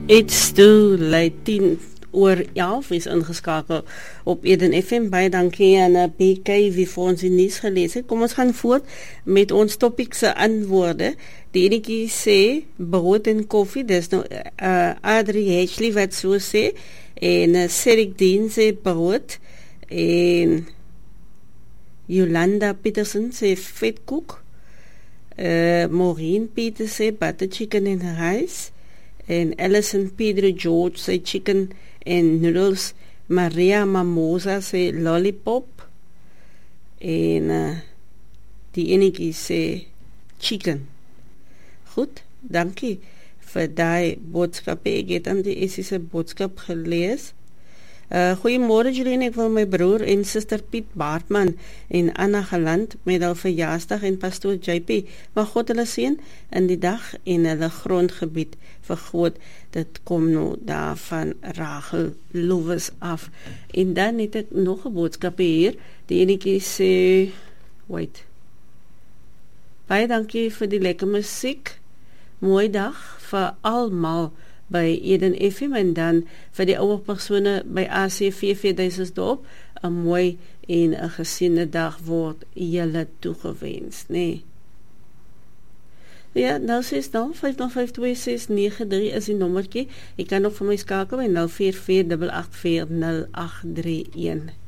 It's too late, 10:11 is ingeskakel op Eden FM. Baie dankie aan BK wie vir ons die nuus gelees het. Kom ons gaan voort met ons topic se antwoorde. Die enetjie sê brood en koffie, dis nou Adrie Hatchley wat so sê, en Cedric Dean sê brood, en Jolanda Petersen sê vetkoek, Maureen Peter sê butter chicken en rice, en Alison Pedro George sê chicken en noodles, Maria Mamosa sê lollipop, en die enetjie sê chicken. Goed, dankie vir die boodskap. Ek het aan die Essie'se boodskap gelees. Goeiemôre Julienne, ek wil my broer en suster Piet Baartman en Anna Geland met hul verjaarsdag en pastoor JP, mag God hulle seën in die dag en hulle grondgebied vergroot. Dit kom nou daar van Rachel Loewes af. En dan het ek nog 'n boodskap hier. Die enetjie sê baie dankie vir die lekker musiek. Mooi dag vir almal by Eden FM, en dan vir die ouer persone by ACVV Duiselsdorp, 'n mooi en 'n geseënde dag word julle toegewens, nee. Ja, 0605269 is die nommertjie. Ek kan nog vir my skakel by 04488408331.